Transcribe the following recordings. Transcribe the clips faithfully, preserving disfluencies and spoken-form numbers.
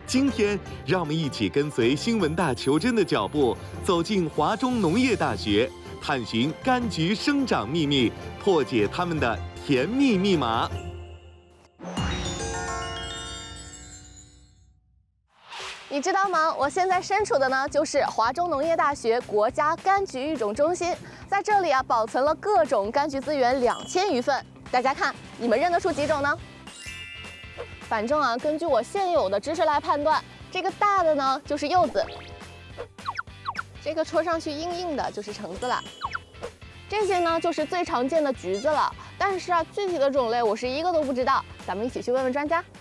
今天，让我们一起跟随新闻大求真的脚步，走进华中农业大学，探寻柑橘生长秘密，破解它们的甜蜜密码。 你知道吗？我现在身处的呢，就是华中农业大学国家柑橘育种中心，在这里啊，保存了各种柑橘资源两千余份。大家看，你们认得出几种呢？反正啊，根据我现有的知识来判断，这个大的呢就是柚子，这个戳上去硬硬的就是橙子了，这些呢就是最常见的橘子了。但是啊，具体的种类我是一个都不知道，咱们一起去问问专家。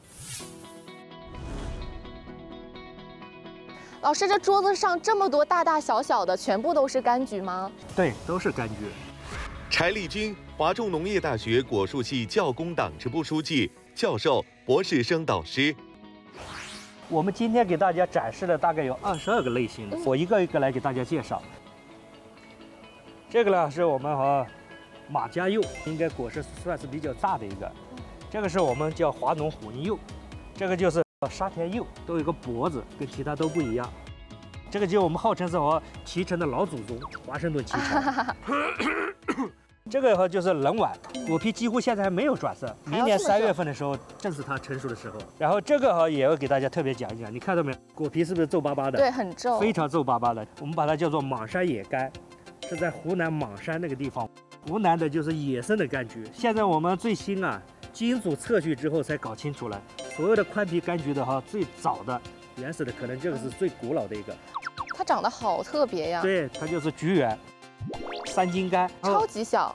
老师，这桌子上这么多大大小小的，全部都是柑橘吗？ 对，都是柑橘。 柴丽君，华中农业大学果树系教工党支部书记、教授、博士生导师。 我们今天给大家展示的大概有二十二个类型，我一个一个来给大家介绍。这个呢是我们和马家柚，应该果实算是比较大的一个。这个是我们叫华农虎泥柚，这个就是沙田柚，都有个脖子，跟其他都不一样。这个就我们号称是和脐橙的老祖宗，华盛顿脐橙。这个就是冷晚，果皮几乎现在还没有转色，明年三月份的时候正是它成熟的时候。然后这个哈也要给大家特别讲一讲，你看到没有？果皮是不是皱巴巴的？ 对，很皱， 非常皱巴巴的。我们把它叫做莽山野柑，是在湖南莽山那个地方。湖南的就是野生的柑橘。现在我们最新啊，基因组测序之后才搞清楚了，所有的宽皮柑橘的哈，最早的原始的可能这个是最古老的一个。 它长得好特别呀！ 对，它就是橘园。三金柑超级小，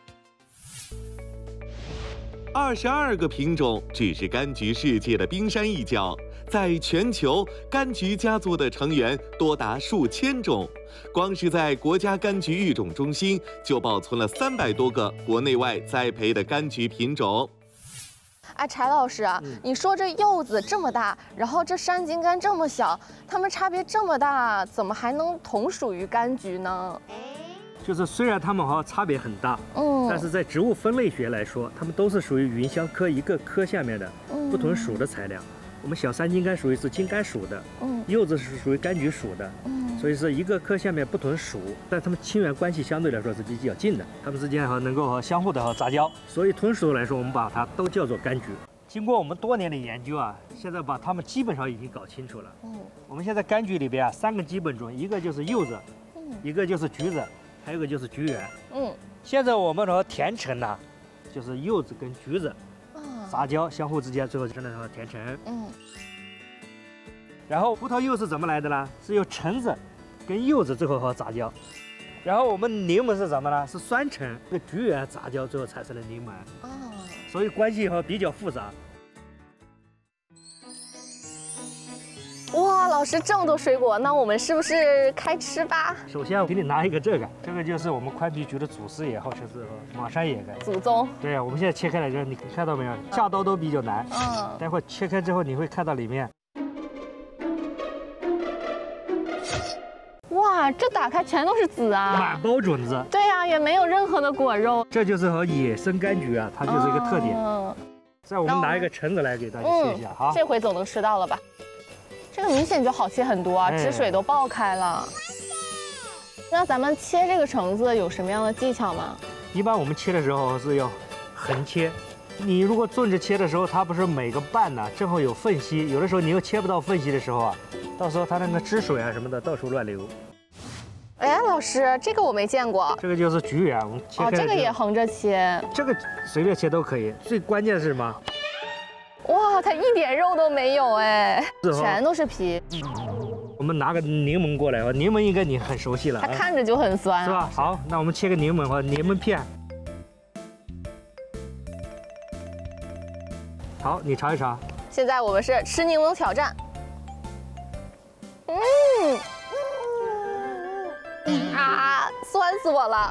二十二个品种只是柑橘世界的冰山一角，在全球，柑橘家族的成员多达数千种，光是在国家柑橘育种中心就保存了三百多个国内外栽培的柑橘品种。 哎，柴老师啊， 嗯、 你说这柚子这么大，然后这山金柑这么小，它们差别这么大，怎么还能同属于柑橘呢？ 就是虽然它们好像差别很大，嗯，但是在植物分类学来说，它们都是属于芸香科一个科下面的不同属的材料。嗯、我们小山金柑属于是金柑属的，嗯，柚子是属于柑橘属的，嗯，所以是一个科下面不同属，但它们亲缘关系相对来说是比较近的，它们之间哈能够和相互的哈杂交，所以同属来说，我们把它都叫做柑橘。经过我们多年的研究啊，现在把它们基本上已经搞清楚了。嗯，我们现在柑橘里边啊，三个基本种，一个就是柚子，嗯，一个就是橘子。还有一个就是橘园，嗯，现在我们的甜橙呢，就是柚子跟橘子杂交，相互之间最后成了甜橙，嗯。然后葡萄柚是怎么来的呢？是由橙子跟柚子最后和杂交，然后我们柠檬是什么呢？是酸橙跟橘园杂交最后产生的柠檬，哦，所以关系哈比较复杂。 哇，老师这么多水果，那我们是不是开吃吧？ 首先我给你拿一个这个，这个就是我们宽皮橘的祖师爷，号称是莽山野柑。 祖宗。对啊，我们现在切开来，你看到没有？下刀都比较难。嗯。待会切开之后，你会看到里面。 哇，这打开全都是籽啊！ 满包种子。 对呀、啊，也没有任何的果肉。 这就是和野生柑橘啊，它就是一个特点。嗯。再我们拿一个橙子来给大家切一下，好。 这回总能吃到了吧？这个明显就好切很多啊，汁水都爆开了。那咱们切这个橙子有什么样的技巧吗？ 一般我们切的时候是要横切，你如果纵着切的时候，它不是每个瓣呢正好有缝隙，有的时候你又切不到缝隙的时候啊，到时候它那个汁水啊什么的到处乱流。 哎，老师，这个我没见过。 这个就是橘园，我们切开。 哦，这个也横着切。 这个随便切都可以，最关键是什么？ 哇，它一点肉都没有哎，全都是皮。 我们拿个柠檬过来，柠檬应该你很熟悉了， 它看着就很酸， 是吧？好，那我们切个柠檬和柠檬片。好，你尝一尝。 现在我们是吃柠檬挑战。嗯，啊，酸死我了。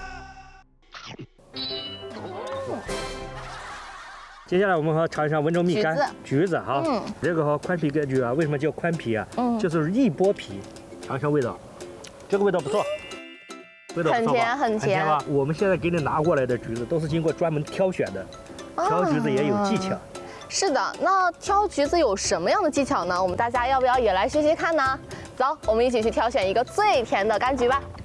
接下来我们和尝一尝温州蜜柑，橘子哈，嗯，这个和宽皮柑橘啊，为什么叫宽皮啊？嗯，就是一剥皮，尝一尝味道，这个味道不错，味道不错吧？ 很甜很甜吧？我们现在给你拿过来的橘子都是经过专门挑选的，挑橘子也有技巧。 是的，那挑橘子有什么样的技巧呢？我们大家要不要也来学学看呢？走，我们一起去挑选一个最甜的柑橘吧。